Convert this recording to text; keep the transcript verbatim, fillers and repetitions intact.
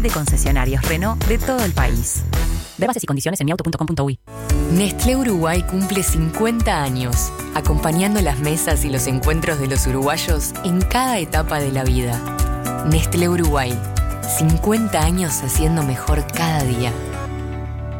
de concesionarios Renault de todo el país. Ve bases y condiciones en mi auto punto com punto uy. Nestlé Uruguay cumple cincuenta años, acompañando las mesas y los encuentros de los uruguayos en cada etapa de la vida. Nestlé Uruguay, cincuenta años haciendo mejor cada día.